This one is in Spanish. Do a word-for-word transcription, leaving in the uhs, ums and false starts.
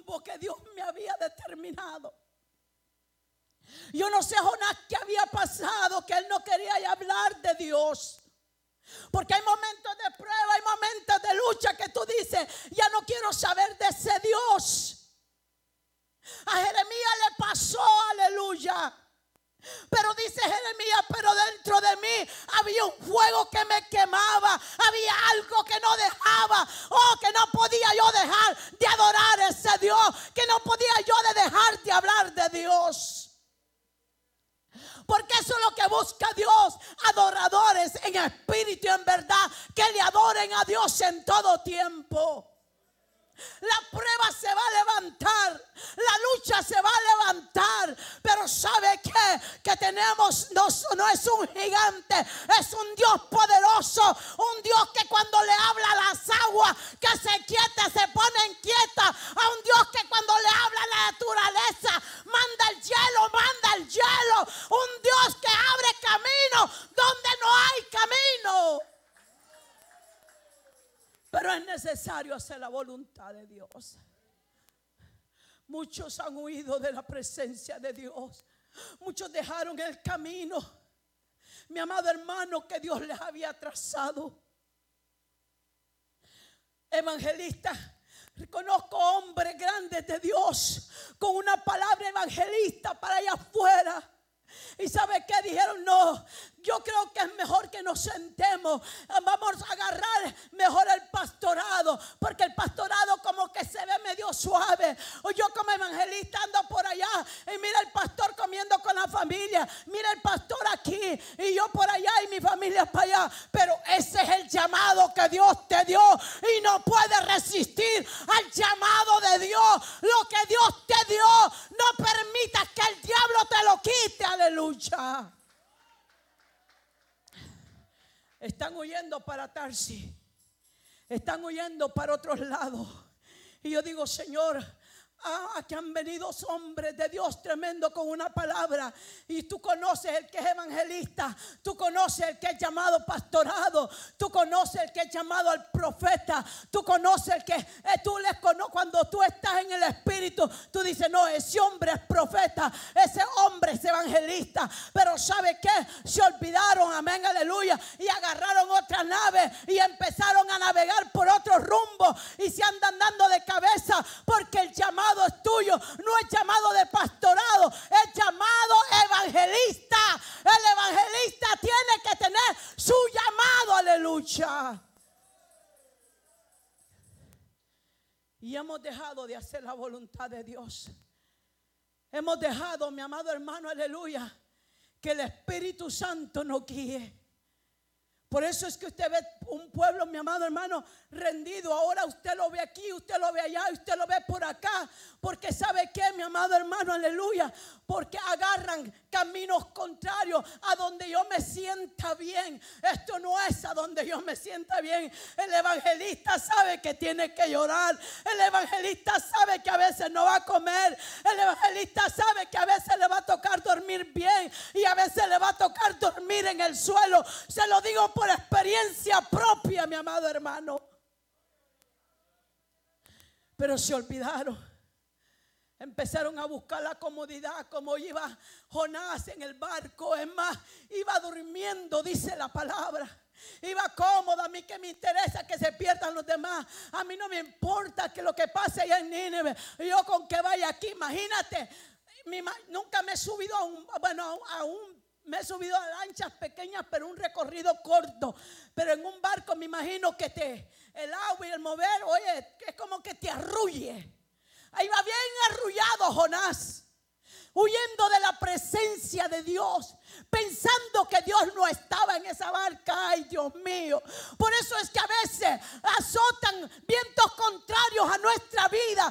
rumbo que Dios me había determinado. Yo no sé, Jonás, qué había pasado, que él no quería hablar de Dios. Porque hay momentos de prueba, hay momentos de lucha que tú dices, ya no quiero saber de ese Dios. A Jeremías le pasó, aleluya. Pero dice Jeremías, pero dentro de mí había un fuego que me quemaba. Había algo que no dejaba. Oh, que no podía yo dejar de adorar a ese Dios. Que no podía yo de dejar de hablar de Dios. Porque eso es lo que busca Dios. Adoradores en espíritu y en verdad, que le adoren a Dios en todo tiempo. La prueba se va a levantar, la lucha se va a levantar, pero ¿sabe qué? Que tenemos, no, no es un gigante, es un Dios poderoso, un Dios que cuando le habla a las aguas, que se quieta, se ponen quietas, a un Dios que cuando le habla a la naturaleza, manda el hielo, manda el hielo, un Dios que abre camino donde no hay camino. Pero es necesario hacer la voluntad de Dios. Muchos han huido de la presencia de Dios. Muchos dejaron el camino, mi amado hermano, que Dios les había trazado. Evangelistas, reconozco hombres grandes de Dios con una palabra evangelista para allá afuera. ¿Y sabe qué? Dijeron, no, yo creo que es mejor que nos sentemos. Vamos a agarrar mejor el pastorado, porque el pastorado como que se ve medio suave. O yo como evangelista ando por allá y mira el pastor comiendo con la familia, mira el pastor aquí y yo por allá y mi familia para allá. Pero ese es el llamado que Dios te dio y no puedes resistir al llamado de Dios. Lo que Dios te dio, no permitas que el diablo te lo quite. Aleluya. Están huyendo para Tarsis, están huyendo para otros lados. Y yo digo, Señor, ah, aquí han venido hombres de Dios tremendo con una palabra. Y tú conoces el que es evangelista, tú conoces el que es llamado pastorado, tú conoces el que es llamado al profeta, tú conoces el que eh, tú les conoces. Cuando tú estás en el espíritu, tú dices, no, ese hombre es profeta, ese hombre es evangelista. Pero ¿sabe qué? Se olvidaron, amén, aleluya, y agarraron otra nave y empezaron a navegar por otro rumbo y se andan dando de cabeza, porque el llamado es tuyo, no es llamado de pastorado, es llamado evangelista. El evangelista tiene que tener su llamado, aleluya. Y hemos dejado de hacer la voluntad de Dios. Hemos dejado, mi amado hermano, aleluya, que el Espíritu Santo nos guíe. Por eso es que usted ve un pueblo, mi amado hermano, rendido. Ahora usted lo ve aquí, usted lo ve allá, usted lo ve por acá. Porque ¿sabe qué, mi amado hermano? Aleluya. Porque agarran caminos contrarios a donde yo me sienta bien. Esto no es a donde yo me sienta bien. El evangelista sabe que tiene que llorar. El evangelista sabe que a veces no va a comer. El evangelista sabe que a veces le va a tocar dormir bien y a veces le va a tocar dormir en el suelo. Se lo digo por experiencia propia, mi amado hermano. Pero se olvidaron. Empezaron a buscar la comodidad, como iba Jonás en el barco. Es más, iba durmiendo, dice la palabra. Iba cómoda. A mí que me interesa que se pierdan los demás. A mí no me importa que lo que pase allá en Nínive. Yo con que vaya aquí, imagínate. Mi, nunca me he subido a un, bueno, a un Me he subido a lanchas pequeñas, pero un recorrido corto. Pero en un barco me imagino que te, el agua y el mover, oye, es como que te arrulle. Ahí va bien arrullado Jonás, huyendo de la presencia de Dios, pensando que Dios no estaba en esa barca. Ay, Dios mío. Por eso es que a veces azotan vientos contrarios a nuestra vida